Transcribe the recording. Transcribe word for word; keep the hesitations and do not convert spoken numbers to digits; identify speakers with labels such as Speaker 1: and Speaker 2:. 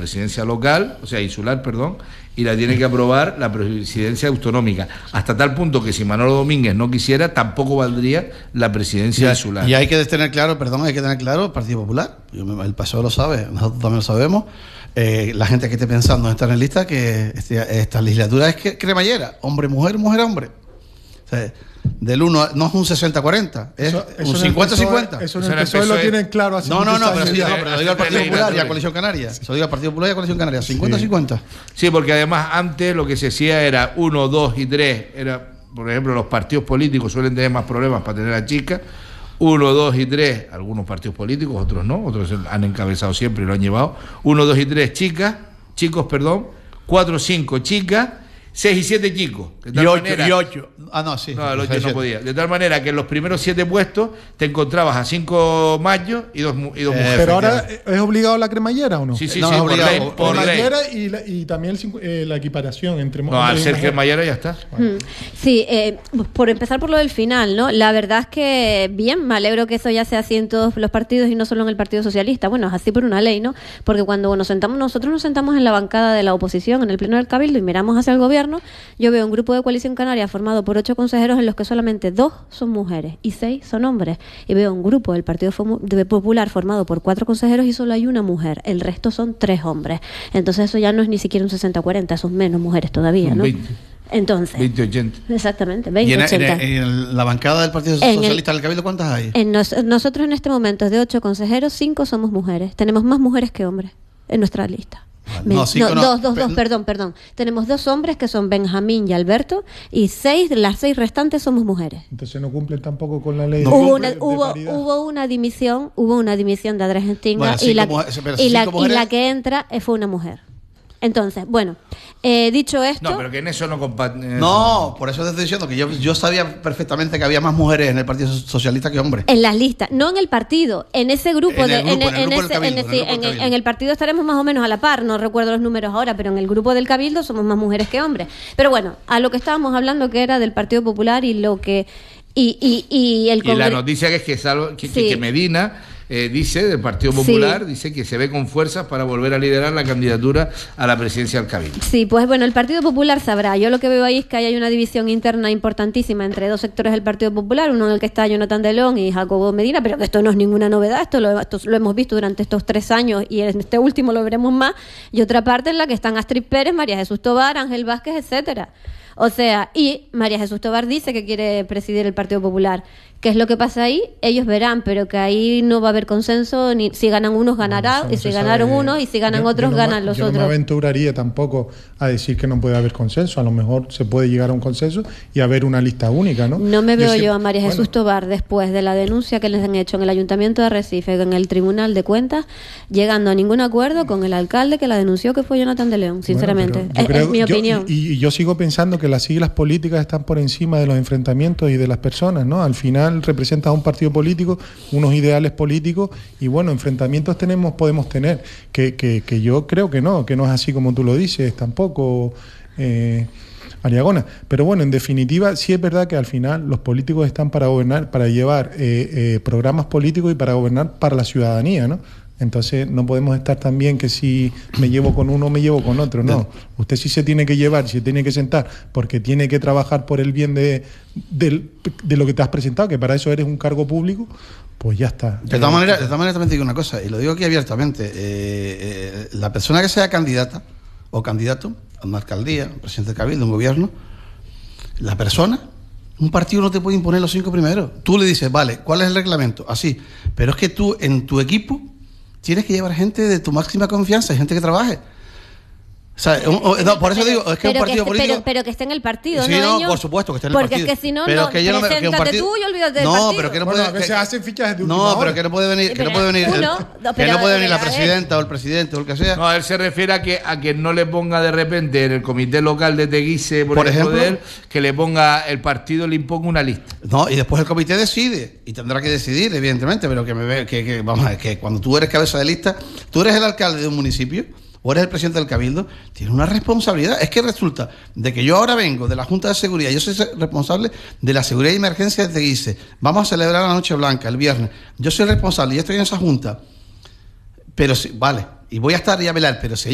Speaker 1: presidencia local, o sea, insular, perdón, y la tiene que aprobar la presidencia autonómica, hasta tal punto que si Manolo Domínguez no quisiera, tampoco valdría la presidencia
Speaker 2: y,
Speaker 1: insular.
Speaker 2: Y hay que tener claro, perdón, hay que tener claro el Partido Popular, el P S O E lo sabe, nosotros también lo sabemos, eh, la gente que esté pensando en estar en lista, que este, esta legislatura es que, cremallera, hombre-mujer, mujer-hombre. O sea, del uno, no es un sesenta cuarenta, es eso, eso un cincuenta cincuenta.
Speaker 3: Eso en el P S O E lo tienen claro hace
Speaker 2: No, no, no, pero, sí, no, pero lo digo al Partido Popular y a Coalición Canaria. Se lo digo al Partido Popular y a Coalición Canaria, cincuenta cincuenta.
Speaker 1: Sí, porque además antes lo que se hacía era uno, dos y tres. Era, por ejemplo, los partidos políticos suelen tener más problemas para tener a chicas. Uno, dos y tres, algunos partidos políticos, otros no, otros han encabezado siempre y lo han llevado. Uno, dos y tres, chicas, chicos, perdón. Cuatro, cinco, chicas. Seis y siete chicos. De tal
Speaker 2: y, ocho,
Speaker 1: manera,
Speaker 2: y ocho. Ah, no, sí.
Speaker 1: No, el ocho no podía. De tal manera que en los primeros siete puestos te encontrabas a cinco machos y dos, y dos eh, mujeres.
Speaker 3: Pero ahora, ¿es obligado la cremallera o no?
Speaker 1: Sí, sí,
Speaker 2: no,
Speaker 1: sí,
Speaker 2: es
Speaker 1: por
Speaker 2: obligado.
Speaker 1: ley. Por
Speaker 3: cremallera
Speaker 1: ley.
Speaker 3: Y, la, y también el, eh, la equiparación entre
Speaker 1: No, al ser cremallera ya está.
Speaker 4: Bueno. Sí, eh, por empezar por lo del final, ¿no? La verdad es que, bien, me alegro que eso ya sea así en todos los partidos y no solo en el Partido Socialista. Bueno, es así por una ley, ¿no? Porque cuando nos sentamos, nosotros nos sentamos en la bancada de la oposición, en el pleno del Cabildo, y miramos hacia el gobierno, yo veo un grupo de Coalición Canaria formado por ocho consejeros en los que solamente dos son mujeres y seis son hombres. Y veo un grupo del Partido Popular formado por cuatro consejeros y solo hay una mujer. El resto son tres hombres. Entonces eso ya no es ni siquiera un sesenta cuarenta, son menos mujeres todavía, ¿no?
Speaker 1: veinte.
Speaker 4: Entonces.
Speaker 1: veinte ochenta.
Speaker 4: Exactamente, veinte ochenta.
Speaker 2: ¿Y en, en, en la bancada del Partido
Speaker 4: En
Speaker 2: Socialista
Speaker 4: el,
Speaker 2: del Cabildo cuántas hay?
Speaker 4: En nos, nosotros en este momento, de ocho consejeros, cinco somos mujeres. Tenemos más mujeres que hombres en nuestra lista. Me, no, cinco, no, no, dos, dos, dos, perdón, perdón. Tenemos dos hombres que son Benjamín y Alberto y seis, las seis restantes somos mujeres.
Speaker 3: Entonces no cumplen tampoco con la ley.
Speaker 4: No,
Speaker 3: de,
Speaker 4: hubo, una,
Speaker 3: de
Speaker 4: hubo, hubo una dimisión, hubo una dimisión de Adrestinga bueno, y, la, mujeres, y, la, y la que entra fue una mujer. Entonces, bueno, eh, dicho esto...
Speaker 1: No, pero que en eso no comparte...
Speaker 2: No, por eso te estoy diciendo que yo, yo sabía perfectamente que había más mujeres en el Partido Socialista que hombres.
Speaker 4: En las listas, no en el partido, en ese grupo.
Speaker 2: En
Speaker 4: de,
Speaker 2: el grupo,
Speaker 4: en,
Speaker 2: en el
Speaker 4: en
Speaker 2: grupo
Speaker 4: ese,
Speaker 2: del Cabildo,
Speaker 4: en,
Speaker 2: en el grupo
Speaker 4: en,
Speaker 2: del
Speaker 4: en,
Speaker 2: Cabildo.
Speaker 4: el partido estaremos más o menos a la par, no recuerdo los números ahora, pero en el grupo del Cabildo somos más mujeres que hombres. Pero bueno, a lo que estábamos hablando que era del Partido Popular y lo que... Y, y, y, el
Speaker 1: y la noticia que es que, Salvo, que, sí. que Medina... Eh, dice, del Partido Popular, sí. dice que se ve con fuerzas para volver a liderar la candidatura a la presidencia del Cabildo.
Speaker 4: Sí, pues bueno, el Partido Popular sabrá. Yo lo que veo ahí es que hay una división interna importantísima entre dos sectores del Partido Popular, uno en el que está Jonathan de León y Jacobo Medina, pero que esto no es ninguna novedad, esto lo, esto lo hemos visto durante estos tres años y en este último lo veremos más, y otra parte en la que están Astrid Pérez, María Jesús Tobar, Ángel Vázquez, etcétera. O sea, y María Jesús Tobar dice que quiere presidir el Partido Popular. ¿Qué es lo que pasa ahí? Ellos verán, pero que ahí no va a haber consenso, ni si ganan unos ganará, no, y si ganaron sabe. unos, y si ganan
Speaker 3: yo,
Speaker 4: otros,
Speaker 3: yo no
Speaker 4: ganan
Speaker 3: me,
Speaker 4: los
Speaker 3: yo
Speaker 4: otros.
Speaker 3: Yo no me aventuraría tampoco a decir que no puede haber consenso. A lo mejor se puede llegar a un consenso y haber una lista única, ¿no?
Speaker 4: No me veo yo,
Speaker 3: yo
Speaker 4: yo a María Jesús bueno. Tobar, después de la denuncia que les han hecho en el Ayuntamiento de Arrecife, en el Tribunal de Cuentas, llegando a ningún acuerdo con el alcalde que la denunció, que fue Jonathan de León, sinceramente.
Speaker 3: Bueno, es,
Speaker 4: creo, es mi
Speaker 3: yo,
Speaker 4: opinión.
Speaker 3: Y, y yo sigo pensando que las siglas políticas están por encima de los enfrentamientos y de las personas, ¿no? Al final representas a un partido político, unos ideales políticos, y bueno, enfrentamientos tenemos, podemos tener, que, que, que yo creo que no, que no es así como tú lo dices, tampoco, eh, Ariagona. Pero bueno, en definitiva, sí es verdad que al final los políticos están para gobernar, para llevar eh, eh, programas políticos y para gobernar para la ciudadanía, ¿no? Entonces no podemos estar también que si me llevo con uno me llevo con otro, no. Usted sí se tiene que llevar, se tiene que sentar, porque tiene que trabajar por el bien de, de, de lo que te has presentado, que para eso eres un cargo público, pues ya está.
Speaker 2: De todas maneras, de todas maneras también te digo una cosa, y lo digo aquí abiertamente, eh, eh, la persona que sea candidata o candidato a una alcaldía, un presidente de cabildo, un gobierno, la persona... Un partido no te puede imponer los cinco primeros. Tú le dices, vale, ¿cuál es el reglamento? Así. Pero es que tú, en tu equipo, tienes que llevar gente de tu máxima confianza, gente que trabaje. O sea, un, o, no, por eso
Speaker 4: pero,
Speaker 2: digo, es que un partido
Speaker 4: que,
Speaker 2: político...
Speaker 4: Pero, pero que esté en el partido,
Speaker 2: sí,
Speaker 4: ¿no,
Speaker 2: no, por supuesto que esté en el
Speaker 4: Porque
Speaker 2: partido.
Speaker 4: Porque es que si no,
Speaker 2: pero
Speaker 4: no,
Speaker 2: que yo no
Speaker 4: preséntate
Speaker 2: que un partido...
Speaker 4: tú y olvídate del
Speaker 2: no,
Speaker 4: partido.
Speaker 2: pero que no
Speaker 3: bueno,
Speaker 2: puede...
Speaker 3: a veces
Speaker 2: que,
Speaker 3: hacen fichas de última
Speaker 2: No,
Speaker 3: hora.
Speaker 2: pero que no puede venir, que no puede venir,
Speaker 4: uno,
Speaker 2: el,
Speaker 4: no,
Speaker 2: que no puede venir la
Speaker 4: a ver.
Speaker 2: presidenta o el presidente o el que sea.
Speaker 1: No, él se refiere a que a que no le ponga de repente en el comité local de Teguise, por,
Speaker 2: por
Speaker 1: ejemplo,
Speaker 2: ejemplo,
Speaker 1: de él, que le ponga, el partido le imponga una lista.
Speaker 2: No, y después el comité decide, y tendrá que decidir, evidentemente, pero que me ve, que, que vamos a ver, que cuando tú eres cabeza de lista, tú eres el alcalde de un municipio, o eres el presidente del Cabildo, tienes una responsabilidad. Es que resulta de que yo ahora vengo de la Junta de Seguridad, yo soy responsable de la seguridad y emergencia de Teguise, vamos a celebrar la Noche Blanca el viernes, yo soy responsable, yo estoy en esa Junta, pero sí, vale, y voy a estar y a velar, pero si